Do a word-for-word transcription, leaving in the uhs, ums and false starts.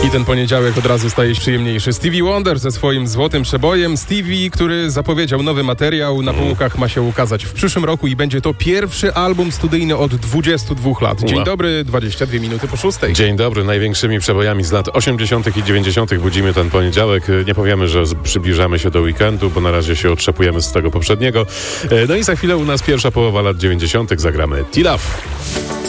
I ten poniedziałek od razu staje się przyjemniejszy. Stevie Wonder ze swoim złotym przebojem. Stevie, który zapowiedział nowy materiał, na półkach ma się ukazać w przyszłym roku i będzie to pierwszy album studyjny od dwudziestu dwóch lat. Dzień Ua. dobry, dwadzieścia dwie minuty po szóstej. Dzień dobry, największymi przebojami z lat osiemdziesiątych i dziewięćdziesiątych budzimy ten poniedziałek. Nie powiemy, że przybliżamy się do weekendu, bo na razie się otrzepujemy z tego poprzedniego. No i za chwilę u nas pierwsza połowa lat dziewięćdziesiątych zagramy T-Love.